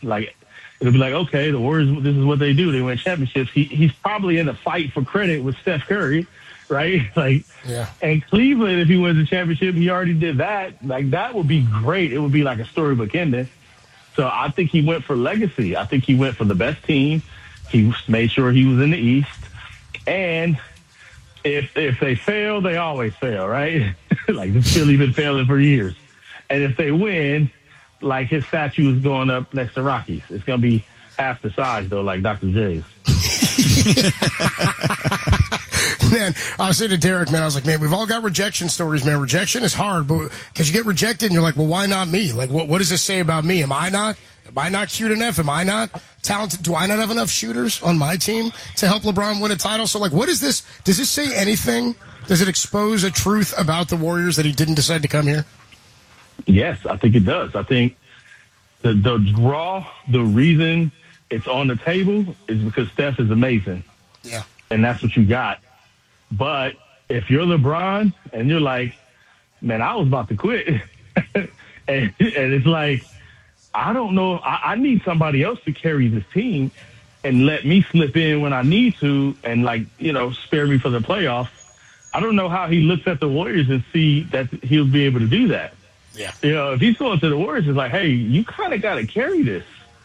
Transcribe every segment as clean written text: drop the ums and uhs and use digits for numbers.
Like, it'll be like, okay, the Warriors, this is what they do. They win championships. He's probably in a fight for credit with Steph Curry, right? Like, yeah. And Cleveland, if he wins a championship, he already did that. Like, that would be great. It would be like a storybook ending. So I think he went for legacy. I think he went for the best team. He made sure he was in the East. And if they fail, they always fail, right? Like, this Philly been failing for years. And if they win, like, his statue is going up next to Rocky's. It's going to be half the size, though, like Dr. J's. Man, I was saying to Derek, man, I was like, man, we've all got rejection stories, man. Rejection is hard, but because you get rejected and you're like, well, why not me? Like, what does this say about me? Am I not cute enough? Am I not talented? Do I not have enough shooters on my team to help LeBron win a title? So, like, what is this? Does this say anything? Does it expose a truth about the Warriors that he didn't decide to come here? Yes, I think it does. I think the reason it's on the table is because Steph is amazing. Yeah. And that's what you got. But if you're LeBron and you're like, man, I was about to quit. and it's like, I don't know. I need somebody else to carry this team and let me slip in when I need to and, like, you know, spare me for the playoffs. I don't know how he looks at the Warriors and see that he'll be able to do that. Yeah. You know, if he's going to the Warriors, it's like, hey, you kind of got to carry this,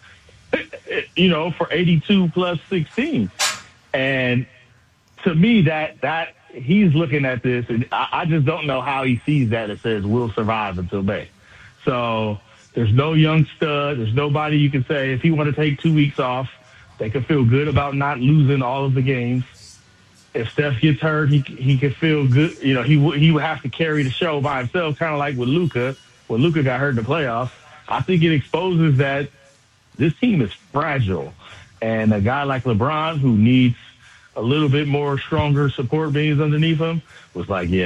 you know, for 82 plus 16. And to me, that he's looking at this, and I just don't know how he sees that. It says we'll survive until May. So there's no young stud. There's nobody you can say if he want to take 2 weeks off, they can feel good about not losing all of the games. If Steph gets hurt, he can feel good. You know, he would have to carry the show by himself, kind of like with Luka. When Luka got hurt in the playoffs, I think it exposes that this team is fragile, and a guy like LeBron who needs a little bit more stronger support beams underneath him was like, yeah,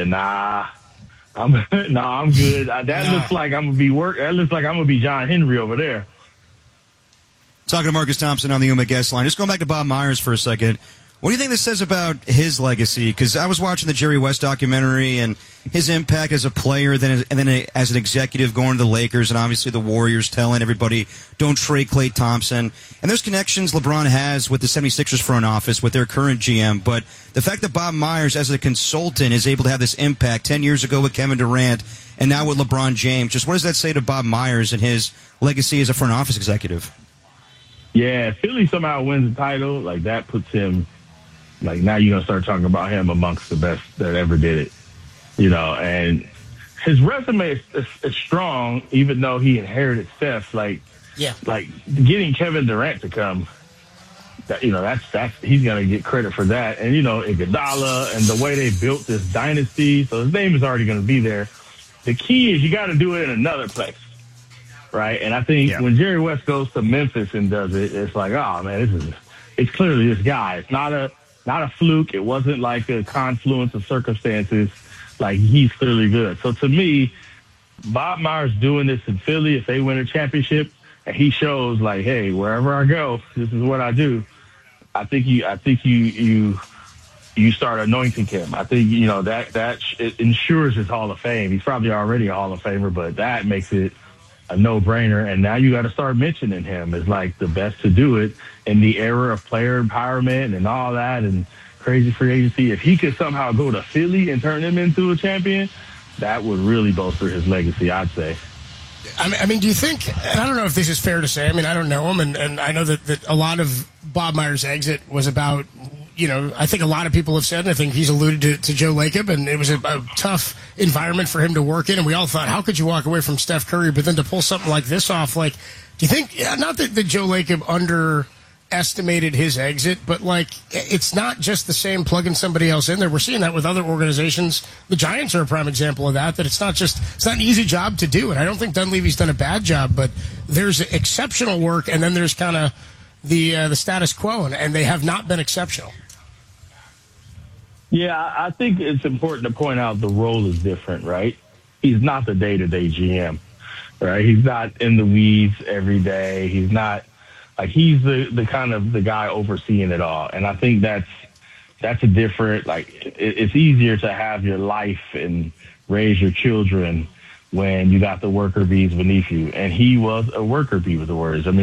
I'm good. That looks like I'm gonna be John Henry over there. Talking to Marcus Thompson on the Uma guest line. Just going back to Bob Myers for a second. What do you think this says about his legacy? Because I was watching the Jerry West documentary and his impact as a player, and then as an executive going to the Lakers, and obviously the Warriors telling everybody, don't trade Klay Thompson. And there's connections LeBron has with the 76ers front office, with their current GM. But the fact that Bob Myers, as a consultant, is able to have this impact 10 years ago with Kevin Durant and now with LeBron James, just what does that say to Bob Myers and his legacy as a front office executive? Yeah, if Philly somehow wins the title, like, that puts him, like, now you're going to start talking about him amongst the best that ever did it, you know, and his resume is strong, even though he inherited Steph. Like, getting Kevin Durant to come, you know, that's he's going to get credit for that. And, you know, Iguodala and the way they built this dynasty, so his name is already going to be there. The key is you got to do it in another place, right? And I think when Jerry West goes to Memphis and does it, it's like, oh, man, it's clearly this guy. It's not a fluke. It wasn't like a confluence of circumstances. Like, he's clearly good. So to me, Bob Myers doing this in Philly, if they win a championship, and he shows, like, hey, wherever I go, this is what I do. I think you start anointing him. I think, you know, that it ensures his Hall of Fame. He's probably already a Hall of Famer, but that makes it a no-brainer. And now you got to start mentioning him as, like, the best to do it in the era of player empowerment and all that and crazy free agency. If he could somehow go to Philly and turn him into a champion, that would really bolster his legacy, I'd say. I mean, do you think, and I don't know if this is fair to say, I mean, I don't know him, and I know that a lot of Bob Myers' exit was about, you know, I think a lot of people have said, and I think he's alluded to Joe Lacob, and it was a tough environment for him to work in, and we all thought, how could you walk away from Steph Curry, but then to pull something like this off, like, do you think, not that Joe Lacob underestimated his exit, but, like, it's not just the same plugging somebody else in there. We're seeing that with other organizations. The Giants are a prime example of that it's not an easy job to do, and I don't think Dunleavy's done a bad job, but there's exceptional work, and then there's kind of the status quo, and they have not been exceptional. Yeah, I think it's important to point out the role is different, right? He's not the day-to-day GM, right? He's not in the weeds every day. He's not, like, he's the kind of the guy overseeing it all. And I think that's a different, like, it's easier to have your life and raise your children when you got the worker bees beneath you. And he was a worker bee with the Warriors. I mean,